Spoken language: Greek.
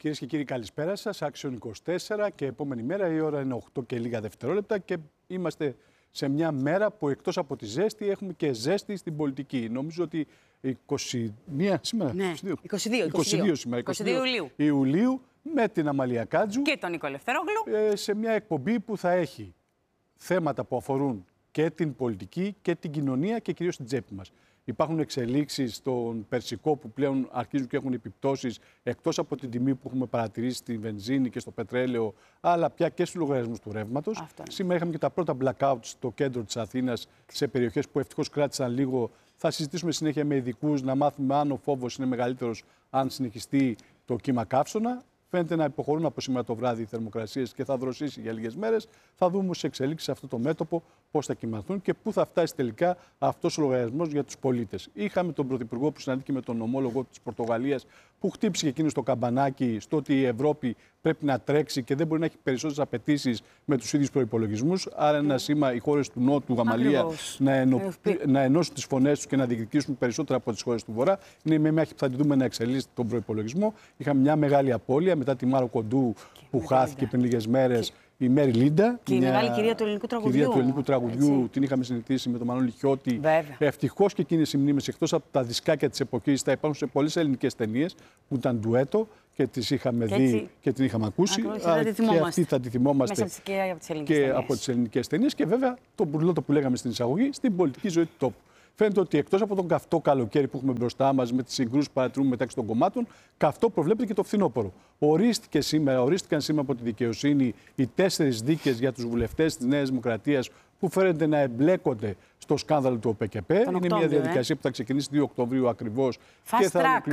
Κυρίες και κύριοι, καλησπέρα σας. Action 24 και επόμενη μέρα η ώρα είναι 8 και λίγα δευτερόλεπτα και είμαστε σε μια μέρα που εκτός από τη ζέστη έχουμε και ζέστη στην πολιτική. Νομίζω ότι 21 σήμερα. Ναι, 22 σήμερα. 22 Ιουλίου με την Αμαλία Κάτζου. Και τον Νίκο Ελευθερόγλου. Σε μια εκπομπή που θα έχει θέματα που αφορούν και την πολιτική και την κοινωνία και κυρίως την τσέπη μας. Υπάρχουν εξελίξεις στον Περσικό που πλέον αρχίζουν και έχουν επιπτώσεις εκτός από την τιμή που έχουμε παρατηρήσει στη βενζίνη και στο πετρέλαιο, αλλά πια και στους λογαριασμούς του ρεύματος. Σήμερα είχαμε και τα πρώτα blackouts στο κέντρο της Αθήνας, σε περιοχές που ευτυχώς κράτησαν λίγο. Θα συζητήσουμε συνέχεια με ειδικούς να μάθουμε αν ο φόβος είναι μεγαλύτερος, αν συνεχιστεί το κύμα καύσωνα. Φαίνεται να υποχωρούν από σήμερα το βράδυ οι θερμοκρασίες και θα δροσίσει για λίγες μέρες. Θα δούμε σε εξελίξεις σε αυτό το μέτωπο πώς θα κυμανθούν και πού θα φτάσει τελικά αυτός ο λογαριασμός για τους πολίτες. Είχαμε τον Πρωθυπουργό που συναντήθηκε με τον ομόλογο της Πορτογαλίας, που χτύπησε εκείνο το καμπανάκι στο ότι η Ευρώπη πρέπει να τρέξει και δεν μπορεί να έχει περισσότερες απαιτήσεις με τους ίδιους προϋπολογισμούς. Άρα, ένα σήμα οι χώρες του Νότου, Γαμαλία, να ενώσουν τις φωνές τους και να διεκδικήσουν περισσότερα από τις χώρες του Βορρά. Είναι μια μάχη που θα τη δούμε να εξελίσσεται τον προϋπολογισμό. Είχαμε μια μεγάλη απώλεια μετά τη Μάρο Κοντού που χάθηκε πριν λίγες μέρες. Η Μέρι Λίντα. Και η μεγάλη κυρία του ελληνικού τραγουδιού. Κυρία του ελληνικού τραγουδιού, την είχαμε συνηθίσει με τον Μανώλη Χιώτη. Ευτυχώς και εκείνες οι μνήμες, εκτός από τα δισκάκια της εποχής, θα υπάρχουν σε πολλές ελληνικές ταινίες που ήταν ντουέτο και τις είχαμε δει και την είχαμε ακούσει. Και αυτή θα τη θυμόμαστε και από τις ελληνικές ταινίες. Και βέβαια το μπουρλότο που λέγαμε στην εισαγωγή, στην πολιτική ζωή του τόπου. Φαίνεται ότι εκτός από τον καυτό καλοκαίρι που έχουμε μπροστά μας με τις συγκρούσεις που παρατηρούμε μεταξύ των κομμάτων, καυτό προβλέπεται και το φθινόπωρο. Ορίστηκαν σήμερα από τη δικαιοσύνη οι 4 δίκες για τους βουλευτές της Νέας Δημοκρατίας που φαίνεται να εμπλέκονται στο σκάνδαλο του ΟΠΕΚΕΠΕ. Είναι μια διαδικασία που θα ξεκινήσει 2 Οκτωβρίου ακριβώς.